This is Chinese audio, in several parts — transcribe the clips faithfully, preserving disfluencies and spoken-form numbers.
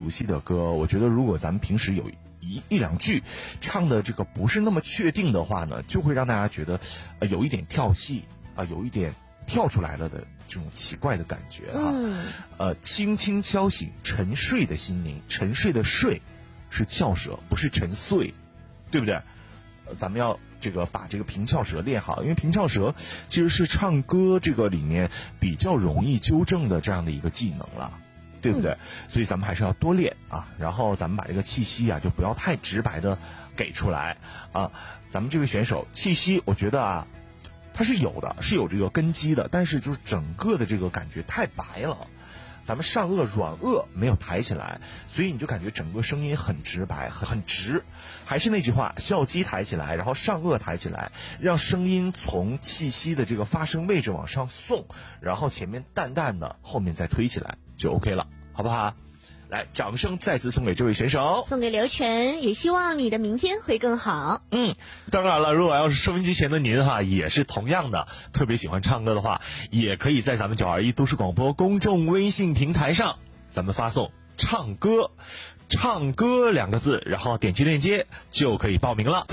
熟悉的歌，我觉得如果咱们平时有一一两句唱的这个不是那么确定的话呢，就会让大家觉得呃有一点跳戏啊、呃，有一点跳出来了的这种奇怪的感觉哈、嗯。呃，轻轻敲醒沉睡的心灵，沉睡的睡是翘舌，不是沉睡，对不对？呃，咱们要这个把这个平翘舌练好，因为平翘舌其实是唱歌这个里面比较容易纠正的这样的一个技能了。对不对、嗯？所以咱们还是要多练啊，然后咱们把这个气息啊，就不要太直白的给出来啊。咱们这位选手气息，我觉得啊，他是有的，是有这个根基的，但是就是整个的这个感觉太白了。咱们上颚软腭没有抬起来，所以你就感觉整个声音很直白，很很直。还是那句话，笑肌抬起来，然后上颚抬起来，让声音从气息的这个发声位置往上送，然后前面淡淡的，后面再推起来就 OK 了，好不好？来，掌声再次送给这位选手， 送给刘晨，也希望你的明天会更好。 嗯，当然了，如果要是收音机前的您哈，也是同样的特别喜欢唱歌的话，也可以在咱们九二一都市广播公众微信平台上，咱们发送唱歌唱歌两个字，然后点击链接就可以报名了。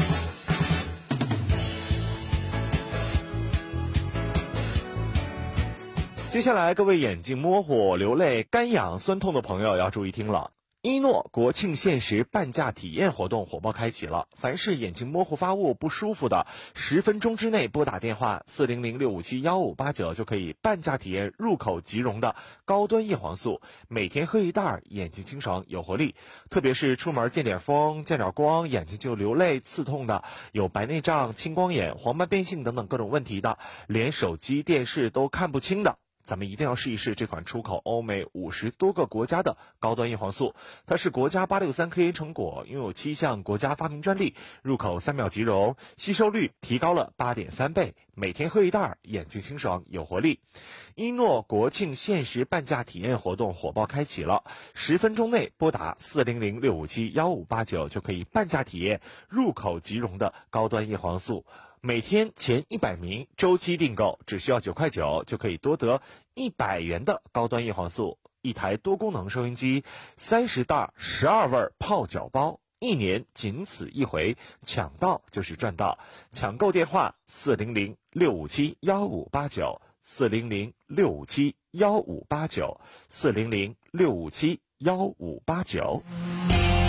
接下来各位眼睛模糊、流泪、干痒、酸痛的朋友要注意听了。一诺国庆限时半价体验活动火爆开启了，凡是眼睛模糊发物不舒服的，十分钟之内拨打电话四零零六五七幺五八九就可以半价体验入口即溶的高端叶黄素，每天喝一袋，眼睛清爽有活力。特别是出门见点风、见点光，眼睛就流泪刺痛的，有白内障、青光眼、黄斑变性等等各种问题的，连手机、电视都看不清的，咱们一定要试一试这款出口欧美五十多个国家的高端叶黄素，它是国家八六三科研成果，拥有七项国家发明专利，入口三秒即溶，吸收率提高了八点三倍，每天喝一袋，眼睛清爽有活力。一诺国庆限时半价体验活动火爆开启了，十分钟内拨打四零零六五七幺五八九就可以半价体验入口即溶的高端叶黄素。每天前一百名周期订购只需要九块九就可以多得一百元的高端叶黄素，一台多功能收音机，三十袋十二味泡脚包，一年仅此一回，抢到就是赚到。抢购电话四零零六五七幺五八九，四零零六五七幺五八九，四零零六五七幺五八九。